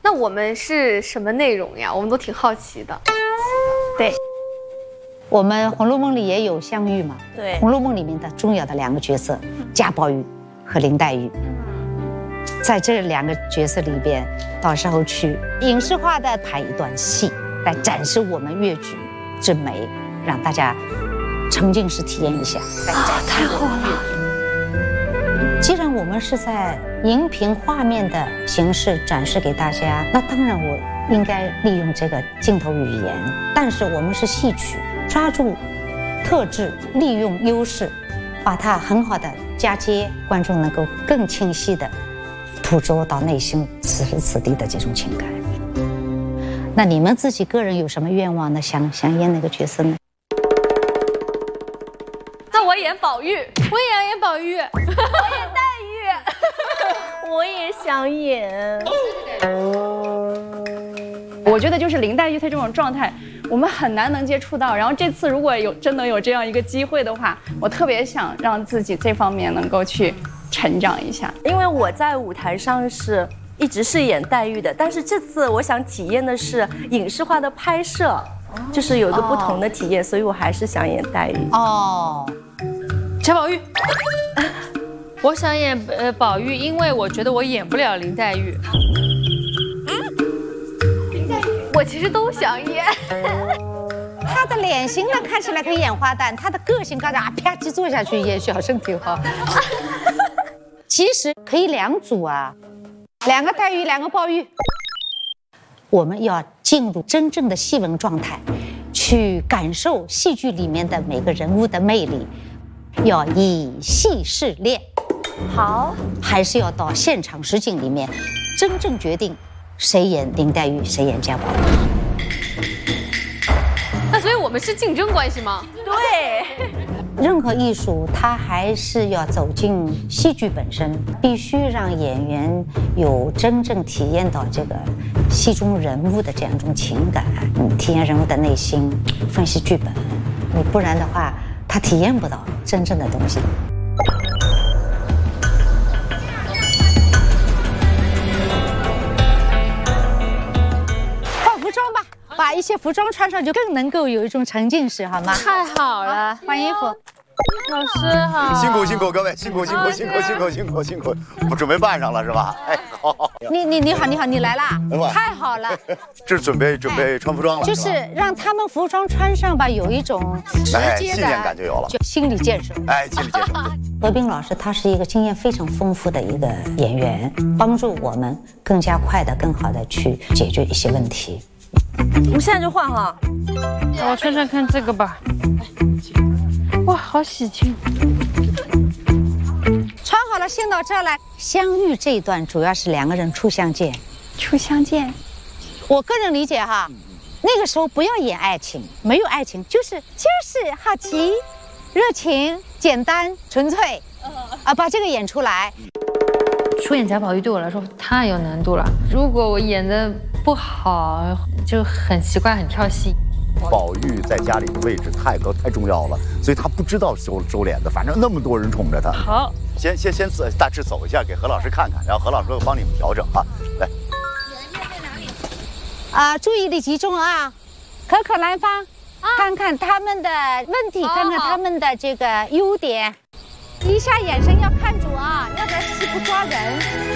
那我们是什么内容呀？我们都挺好奇的。 对，我们《红楼梦》里也有香玉嘛。 对，《 红楼梦》里面的重要的2个角色，贾宝玉和林黛玉。在这2个角色里边，到时候去影视化的拍一段戏，来展示我们越剧之美，让大家沉浸式体验一下。 太好了！ 既然我们是在荧屏画面的形式展示给大家，那当然我应该利用这个镜头语言。但是我们是戏曲，抓住特质，利用优势，把它很好的嫁接，观众能够更清晰的捕捉到内心此时此地的这种情感。那你们自己个人有什么愿望呢？想演哪个角色呢？ 那我演宝玉， 我也要演宝玉， 我演黛玉，我也想演。 我觉得就是林黛玉她这种状态，我们很难能接触到。然后这次如果真的有这样一个机会的话，我特别想让自己这方面能够去成长一下。 因为我在舞台上一直是演黛玉的，但是这次我想体验的是影视化的拍摄，就是有一个不同的体验，所以我还是想演黛玉。 哦， 贾宝玉。我想演宝玉，因为我觉得我演不了林黛玉。 我其实都想演。 他的脸型呢看起来可以演花旦，他的个性刚才啪叽坐下去演小生挺好。其实可以2组啊，2个黛玉，2个宝玉。我们要进入真正的戏文状态，去感受戏剧里面的每个人物的魅力，要以戏试练。 好， 还是要到现场实景里面，真正决定谁演林黛玉，谁演贾宝玉。 那所以我们是竞争关系吗？ 对。 任何艺术，它还是要走进戏剧本身，必须让演员有真正体验到这个戏中人物的这样一种情感，体验人物的内心，分析剧本。你不然的话，他体验不到真正的东西。换服装吧，把一些服装穿上，就更能够有一种沉浸式，好吗？ 太好了， 换衣服。 老师好， 辛苦辛苦各位，辛苦，我准备办上了是吧？哎，好。 你好，你来啦，太好了。 这是准备穿服装了， 就是让他们服装穿上吧，有一种直接的信念感就有了， 就心理建设。 心理建设。 何冰老师他是一个经验非常丰富的一个演员，帮助我们更加快的、更好的去解决一些问题。 我们现在就换哈。 我穿穿看这个吧。哇，好喜庆！ 穿好了，先到这儿来。相遇这一段主要是2个人初相见。 初相见， 我个人理解哈，那个时候不要演爱情，没有爱情，就是好奇、热情、简单、纯粹，把这个演出来。 出演贾宝玉对我来说太有难度了，如果我演得不好，就很奇怪，很跳戏。 宝玉在家里的位置太高太重要了，所以他不知道收敛的，反正那么多人宠着他。 好， 先大致走一下，给何老师看看，然后何老师会帮你们调整啊。来， 注意力集中啊，可可来吧，看看他们的问题，看看他们的这个优点，一下眼神要看住啊，要不然戏不抓人。